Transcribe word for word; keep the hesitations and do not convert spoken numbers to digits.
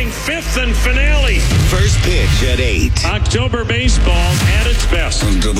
playing fifth and finale. First pitch at eight. October baseball at its best. Into